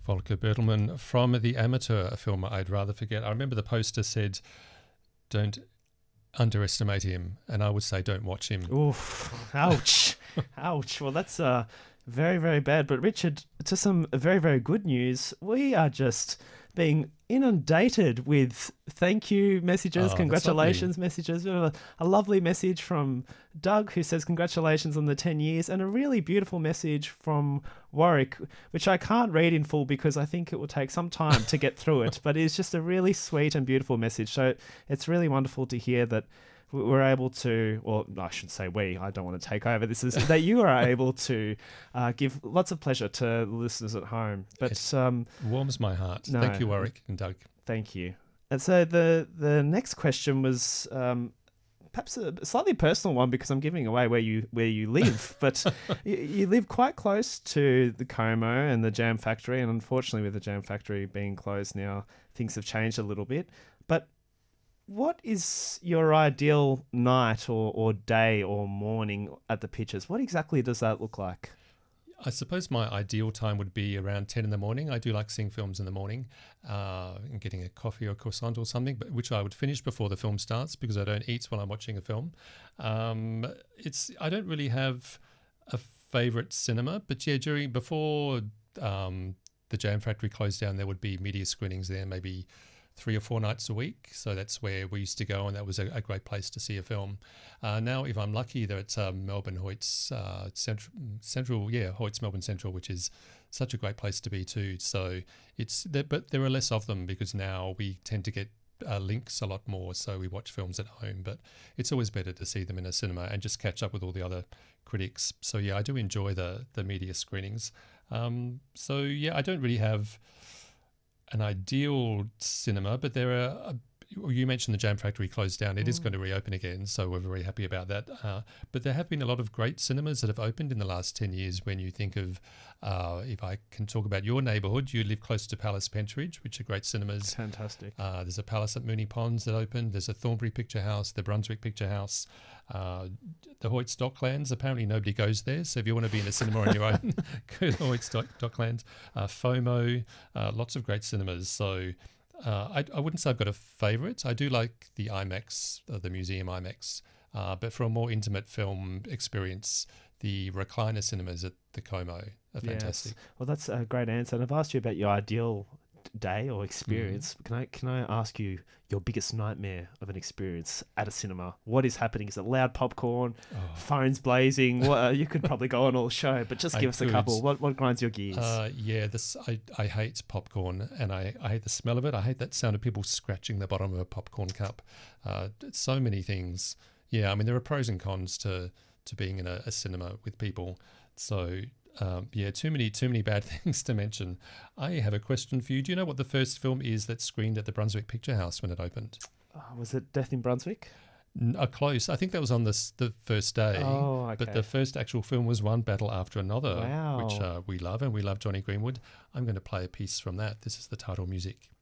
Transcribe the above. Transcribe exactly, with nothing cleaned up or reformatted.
Volker Bertelmann from The Amateur, a film I'd rather forget. I remember the poster said, don't underestimate him, and I would say don't watch him. Oof, ouch, ouch. Well, that's uh, very, very bad. But Richard, to some very, very good news, we are just being inundated with thank you messages, Oh, congratulations messages. We have a, a lovely message from Doug who says congratulations on the ten years, and a really beautiful message from Warwick, which I can't read in full because I think it will take some time to get through it, but it's just a really sweet and beautiful message. So it's really wonderful to hear that we're able to, or I should say we, I don't want to take over this, is that you are able to uh, give lots of pleasure to the listeners at home. But It um, warms my heart. no. Thank you, Warwick and Doug. Thank you. And so the the next question was um, perhaps a slightly personal one because I'm giving away where you where you live, but you, you live quite close to the Como and the Jam Factory, and unfortunately with the Jam Factory being closed now, things have changed a little bit. But what is your ideal night or, or day or morning at the Pitches? What exactly does that look like? I suppose my ideal time would be around ten in the morning. I do like seeing films in the morning uh, and getting a coffee or croissant or something, but which I would finish before the film starts because I don't eat while I'm watching a film. Um, it's I don't really have a favourite cinema, but yeah, during before um, the Jam Factory closed down, there would be media screenings there, maybe three or four nights a week. So that's where we used to go, and that was a, a great place to see a film. Uh, now, if I'm lucky, they're at um, Melbourne Hoyts uh, Central, Central, yeah, Hoyts Melbourne Central, which is such a great place to be too. So it's, there, but there are less of them because now we tend to get uh, links a lot more. So we watch films at home, but it's always better to see them in a cinema and just catch up with all the other critics. So yeah, I do enjoy the the media screenings. Um, so yeah, I don't really have an ideal cinema, but there are, uh, you mentioned the Jam Factory closed down. It mm. is going to reopen again, so we're very happy about that. Uh, but there have been a lot of great cinemas that have opened in the last ten years. When you think of, uh, if I can talk about your neighbourhood, you live close to Palace Pentridge, which are great cinemas. Fantastic. Uh, there's a Palace at Moonee Ponds that opened. There's a Thornbury Picture House, the Brunswick Picture House, uh, the Hoyts Docklands. Apparently nobody goes there, so if you want to be in a cinema on your own, go to the Hoyts Dock, Docklands. Uh, FOMO, uh, lots of great cinemas. So uh, I, I wouldn't say I've got a favourite. I do like the IMAX, uh, the museum IMAX, uh, but for a more intimate film experience, the recliner cinemas at the Como are fantastic. Yes. Well, that's a great answer. And I've asked you about your ideal day or experience. Mm. Can I can I ask you your biggest nightmare of an experience at a cinema? What is happening? Is it loud popcorn, oh. phones blazing? What, uh, you could probably go on all show, but just give I us could. a couple. What what grinds your gears? Uh, yeah, this I, I hate popcorn, and I, I hate the smell of it. I hate that sound of people scratching the bottom of a popcorn cup. Uh, so many things. Yeah, I mean there are pros and cons to to being in a, a cinema with people. So. Um, yeah, too many too many bad things to mention. I have a question for you. Do you know what the first film is that screened at the Brunswick Picture House when it opened? Oh, was it Death in Brunswick? N- uh, close. I think that was on the the first day. Oh, okay. But the first actual film was One Battle After Another, wow. which uh, we love, and we love Johnny Greenwood. I'm going to play a piece from that. This is the title music.